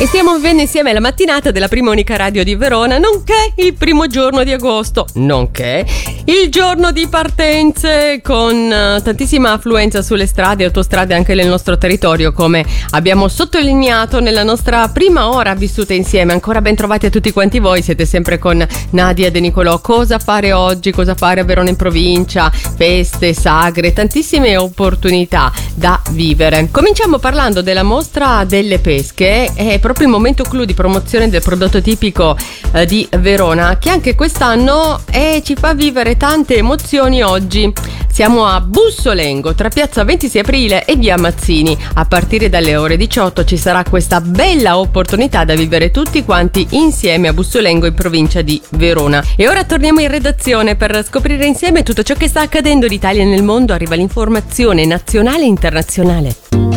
E stiamo vivendo insieme la mattinata della prima unica radio di Verona, nonché il primo giorno di agosto, nonché il giorno di partenze con tantissima affluenza sulle strade e autostrade anche nel nostro territorio, come abbiamo sottolineato nella nostra prima ora vissuta insieme. Ancora ben trovati a tutti quanti voi, siete sempre con Nadia De Nicolò. Cosa fare oggi, cosa fare a Verona in provincia, feste, sagre, tantissime opportunità da vivere. Cominciamo parlando della mostra delle pesche, è proprio il momento clou di promozione del prodotto tipico di Verona, che anche quest'anno ci fa vivere tante emozioni oggi. Siamo a Bussolengo, tra piazza 26 aprile e via Mazzini. A partire dalle ore 18 ci sarà questa bella opportunità da vivere tutti quanti insieme a Bussolengo in provincia di Verona. E ora torniamo in redazione per scoprire insieme tutto ciò che sta accadendo in Italia e nel mondo. Arriva l'informazione nazionale e internazionale.